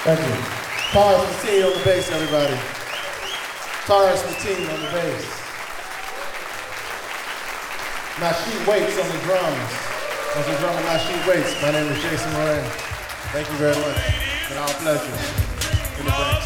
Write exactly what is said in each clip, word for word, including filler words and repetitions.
Thank you. Taurus Mateen on the bass, everybody. Taurus Mateen on the bass. Nasheed Waits on the drums. As the drummer Nasheed Waits, my name is Jason Moran. Thank you very much. It's been our pleasure. In the thanks.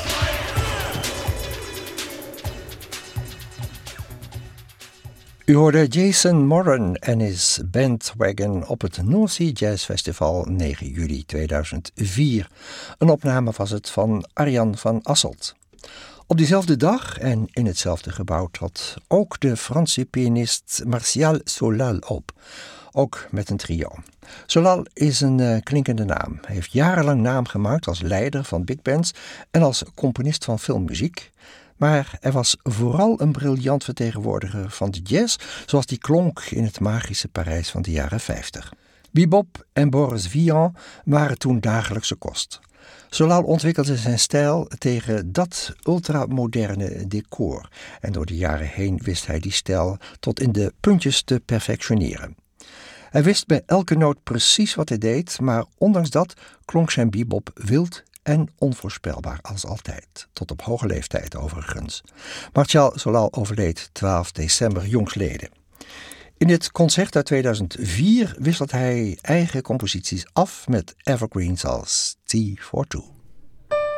U hoorde Jason Moran en his Bandwagon op het North Sea Jazz Festival negen juli tweeduizend vier. Een opname was het van Arjan van Asselt. Op diezelfde dag en in hetzelfde gebouw trad ook de Franse pianist Martial Solal op. Ook met een trio. Solal is een uh, klinkende naam. Hij heeft jarenlang naam gemaakt als leider van big bands en als componist van filmmuziek. Maar hij was vooral een briljant vertegenwoordiger van de jazz, zoals die klonk in het magische Parijs van de jaren vijftig. Bebop en Boris Vian waren toen dagelijkse kost. Solal ontwikkelde zijn stijl tegen dat ultramoderne decor en door de jaren heen wist hij die stijl tot in de puntjes te perfectioneren. Hij wist bij elke noot precies wat hij deed, maar ondanks dat klonk zijn bebop wild en onvoorspelbaar als altijd. Tot op hoge leeftijd overigens. Martial Solal overleed twaalf december jongstleden. In dit concert uit tweeduizend vier wisselt hij eigen composities af met evergreens als T voor twee.